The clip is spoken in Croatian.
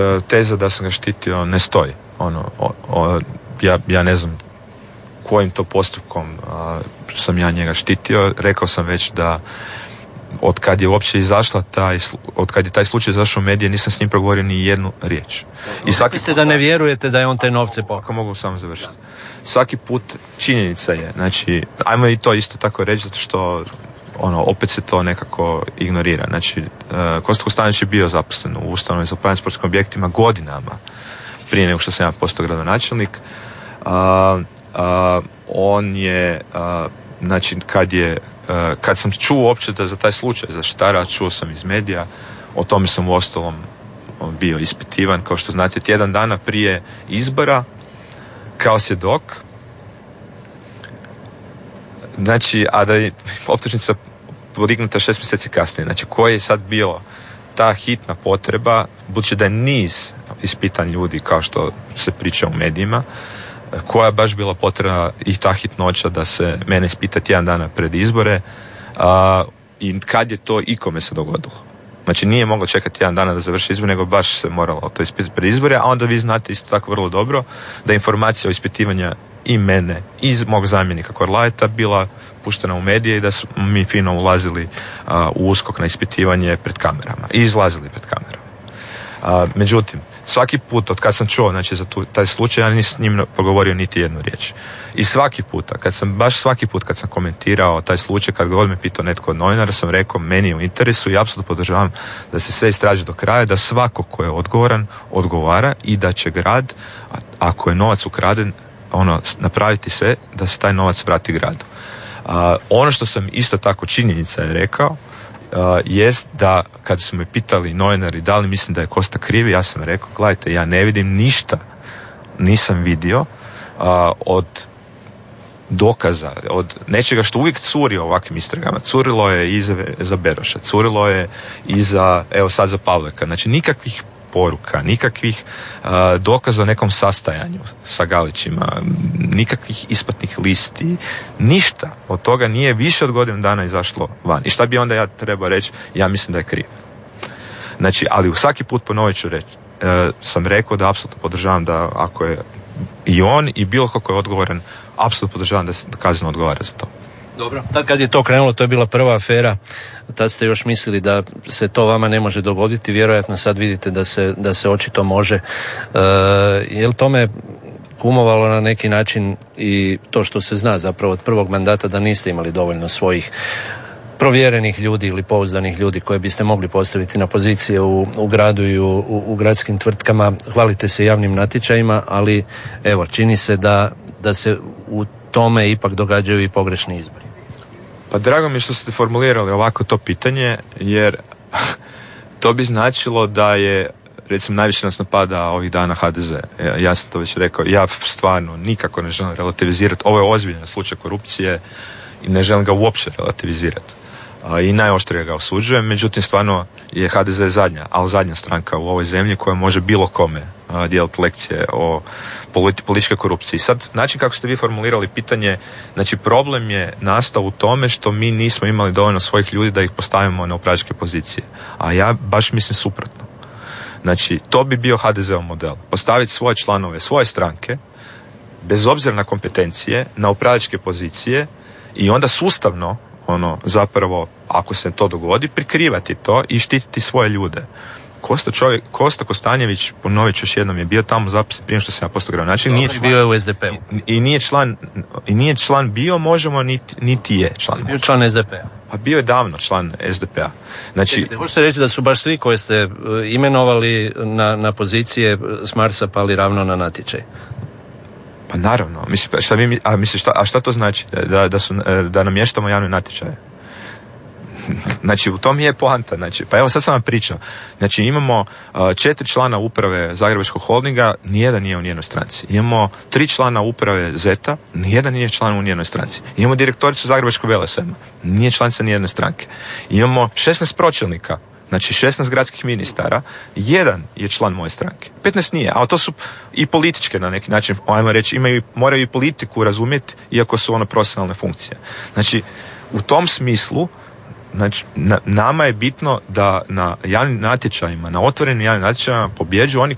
Teza da sam ga štitio ne stoji. Ja ne znam kojim to postupkom sam ja njega štitio. Rekao sam već da od kad je uopće izašla od kad je taj slučaj izašao u medije, nisam s njim progovorio ni jednu riječ. I svaki put da ne vjerujete da je on te novce pokrao. Ako mogu samo završiti. Svaki put činjenica je, znači, ajmo i to isto tako reći, zato što opet se to nekako ignorira. Znači, Kosta Kostanić je bio zaposlen u ustanovi za upravljanje sportskim objektima godinama prije nego što sam ja postao gradonačelnik. On je, znači, kad sam čuo uopće da za taj slučaj zaštitara, čuo sam iz medija, o tome sam uostalom bio ispitivan, kao što znate, tjedan dana prije izbora, kao svjedok. Znači, a da je optužnica podignuta 6 mjeseci kasnije. Znači, koja je sad bilo ta hitna potreba, budući da je niz ispitan ljudi, kao što se priča u medijima, koja je baš bila potreba i ta hitnoća da se mene ispita tjedan dana pred izbore, i kad je to ikome se dogodilo. Znači, nije moglo čekati tjedan dana da završi izbor, nego baš se moralo to ispitati pred izbore, a onda vi znate isto tako vrlo dobro da informacija o ispitivanju i mene i mog zamjenika Korlajeta bila puštena u medije i da smo mi fino ulazili u USKOK na ispitivanje pred kamerama i izlazili pred kamerama. Međutim, svaki put od kad sam čuo, znači, za taj slučaj, ja nisam s njim progovorio niti jednu riječ. I svaki put kad sam komentirao taj slučaj, kad god me pitao netko od novinara, sam rekao, meni je u interesu i apsolutno podržavam da se sve istraži do kraja, da svako ko je odgovoran, odgovara i da će grad, ako je novac ukraden, napraviti sve da se taj novac vrati gradu. Ono što sam isto tako činjenica je rekao, jest da kad su me pitali novinari da li mislim da je Kosta krivi, ja sam rekao, gledajte, ja ne vidim ništa, nisam vidio od dokaza, od nečega što uvijek curi u ovakvim istragama. Curilo je i za Beroša, curilo je i za, evo sad za Pavleka. Znači, nikakvih poruka, nikakvih dokaza o nekom sastajanju sa Galićima, nikakvih isplatnih listi, ništa od toga nije više od godinu dana izašlo van. I šta bi onda ja trebao reći? Ja mislim da je kriv. Znači, ali u svaki put ponovit ću reći, sam rekao da apsolutno podržavam da ako je i on i bilo kako je odgovoran, apsolutno podržavam da kazneno odgovara za to. Dobro, tad kad je to krenulo, to je bila prva afera, tad ste još mislili da se to vama ne može dogoditi, vjerojatno sad vidite da se očito može. Je li tome kumovalo na neki način i to što se zna zapravo od prvog mandata da niste imali dovoljno svojih provjerenih ljudi ili pouzdanih ljudi koje biste mogli postaviti na pozicije u gradu i u gradskim tvrtkama? Hvalite se javnim natječajima, ali evo, čini se da se u tome ipak događaju i pogrešni izbori. Pa drago mi je što ste formulirali ovako to pitanje, jer to bi značilo da je, recimo, najviše nas napada ovih dana HDZ. Ja sam to već rekao, ja stvarno nikako ne želim relativizirati. Ovo je ozbiljan slučaj korupcije i ne želim ga uopće relativizirati. I najoštrije ga osuđujem, međutim stvarno je HDZ zadnja stranka u ovoj zemlji koja može bilo kome dijeliti lekcije o političkoj korupciji. Sad, način kako ste vi formulirali pitanje, znači problem je nastao u tome što mi nismo imali dovoljno svojih ljudi da ih postavimo na upravljačke pozicije. A ja baš mislim suprotno. Znači, to bi bio HDZ-ov model. Postaviti svoje članove, svoje stranke, bez obzira na kompetencije, na upravljačke pozicije i onda sustavno, zapravo, ako se to dogodi, prikrivati to i štititi svoje ljude. Kosta Kostanjević, ponovit ću još jednom, je bio tamo zapis prije što sam ja postao gradonačelnik. Bio je u SDP-u. I nije član bio, možemo, niti je član. Bio član SDP-a. Pa bio je davno član SDP-a. Znači, hoćete reći da su baš svi koje ste imenovali na pozicije s Marsa pali ravno na natječaj? Pa naravno. Šta to znači? Da namještamo javne natječaje? Znači, u tom je poanta. Znači, pa evo sad sam vam pričao. Znači, imamo 4 člana uprave Zagrebačkog holdinga, nijedan nije u nijednoj stranci. Imamo 3 člana uprave Zeta, nijedan nije član u nijednoj stranci. Imamo direktoricu Zagrebačkog Velesajma, nije članica nijedne stranke. Imamo 16 pročelnika, znači 16 gradskih ministara, jedan je član moje stranke. 15 nije, a to su i političke na neki način, ajmo reći, moraju i politiku razumjeti, iako su profesionalne funkcije. Znači, u tom smislu, znači, nama je bitno da na javnim natječajima, na otvorenim javnim natječajima pobjeđu oni